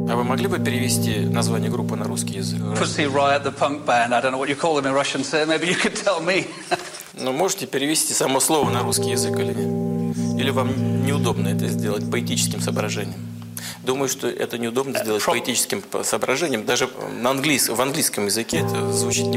А вы могли бы перевести название группы на русский язык? Pussy Riot, the punk band. I don't know what you call them in Russian, sir. Maybe you could tell me. Ну, можете перевести само слово на русский язык или нет? Или вам неудобно это сделать поэтическим соображением? Думаю, что это неудобно сделать поэтическим соображением. Даже в английском языке это звучит